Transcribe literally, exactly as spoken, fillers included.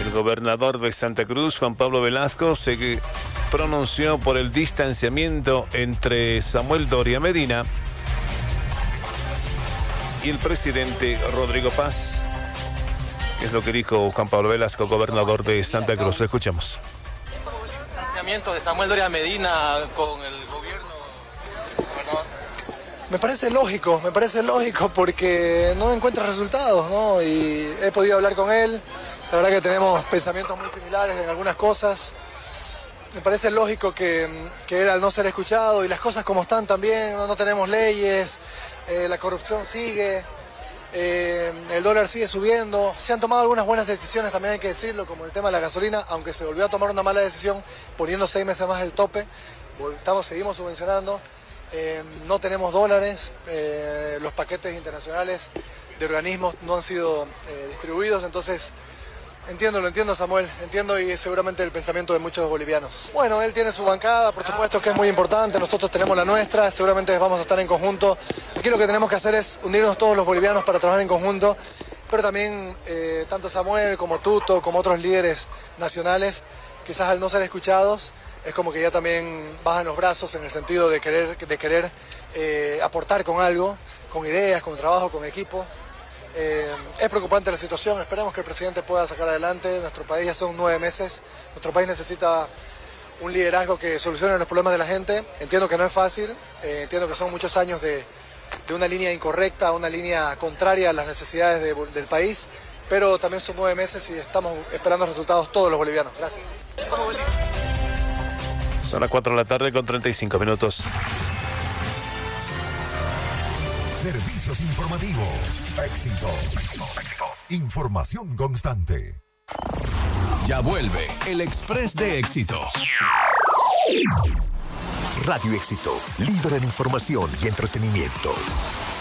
El gobernador de Santa Cruz, Juan Pablo Velasco, se pronunció por el distanciamiento entre Samuel Doria Medina y el presidente Rodrigo Paz. ¿Qué es lo que dijo Juan Pablo Velasco, gobernador de Santa Cruz? Escuchemos. El distanciamiento de Samuel Doria Medina con el gobierno, gobernador. Me parece lógico, me parece lógico porque no encuentra resultados, ¿no? Y he podido hablar con él, la verdad que tenemos pensamientos muy similares en algunas cosas. Me parece lógico que, que él, al no ser escuchado, y las cosas como están también, no, no tenemos leyes, eh, la corrupción sigue, eh, el dólar sigue subiendo. Se han tomado algunas buenas decisiones, también hay que decirlo, como el tema de la gasolina, aunque se volvió a tomar una mala decisión poniendo seis meses más el tope, estamos, seguimos subvencionando. Eh, no tenemos dólares, eh, los paquetes internacionales de organismos no han sido eh, distribuidos, entonces entiendo, lo entiendo, Samuel, entiendo, y seguramente el pensamiento de muchos bolivianos. Bueno, él tiene su bancada, por supuesto que es muy importante, nosotros tenemos la nuestra, seguramente vamos a estar en conjunto. Aquí lo que tenemos que hacer es unirnos todos los bolivianos para trabajar en conjunto, pero también eh, tanto Samuel como Tuto, como otros líderes nacionales, quizás al no ser escuchados, es como que ya también bajan los brazos en el sentido de querer, de querer eh, aportar con algo, con ideas, con trabajo, con equipo. Eh, es preocupante la situación, esperemos que el presidente pueda sacar adelante. Nuestro país ya son nueve meses, nuestro país necesita un liderazgo que solucione los problemas de la gente. Entiendo que no es fácil, eh, entiendo que son muchos años de, de una línea incorrecta, una línea contraria a las necesidades de, del país, pero también son nueve meses y estamos esperando resultados todos los bolivianos. Gracias. Son las cuatro de la tarde con treinta y cinco minutos. Servicios informativos. Éxito. Información constante. Ya vuelve el Express de Éxito. Radio Éxito, líder en información y entretenimiento.